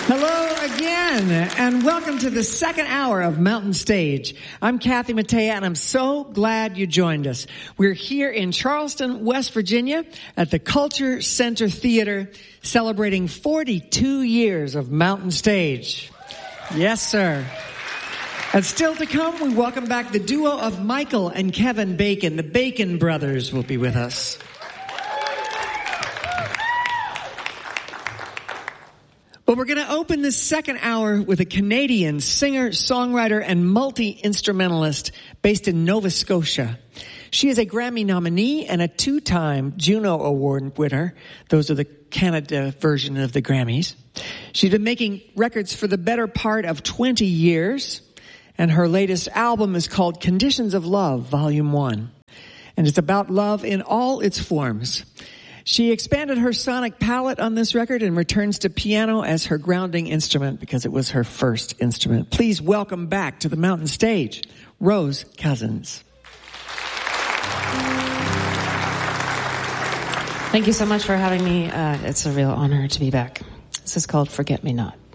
Hello again, and welcome to the second hour of Mountain Stage. I'm Kathy Mattea, and I'm so glad you joined us. We're here in Charleston, West Virginia, at the Culture Center Theater, celebrating 42 years of Mountain Stage. Yes, sir. And still to come, we welcome back the duo of Michael and Kevin Bacon. The Bacon brothers will be with us. But we're going to open this second hour with a Canadian singer, songwriter, and multi-instrumentalist based in Nova Scotia. She is a Grammy nominee and a two-time Juno Award winner. Those are the Canada version of the Grammys. She's been making records for the better part of 20 years, and her latest album is called Conditions of Love, Volume 1. And it's about love in all its forms. She expanded her sonic palette on this record and returns to piano as her grounding instrument because it was her first instrument. Please welcome back to the Mountain Stage, Rose Cousins. Thank you so much for having me. It's a real honor to be back. This is called Forget Me Not.